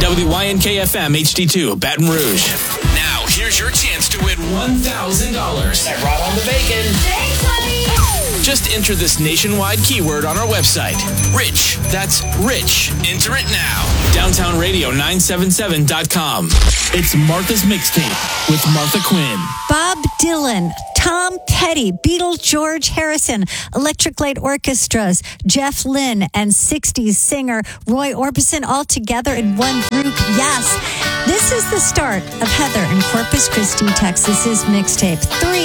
WYNK-FM HD2, Baton Rouge. Now, here's your chance to win $1,000. I brought on the bacon. Thanks, honey. Just enter this nationwide keyword on our website. Rich. That's rich. Enter it now. DowntownRadio977.com. It's Martha's Mixtape with Martha Quinn. Bob Dylan, Tom Petty, Beatles, George Harrison, Electric Light Orchestras, Jeff Lynne, and 60s singer Roy Orbison all together in one group. Yes, this is the start of Heather in Corpus Christi, Texas's Mixtape. 3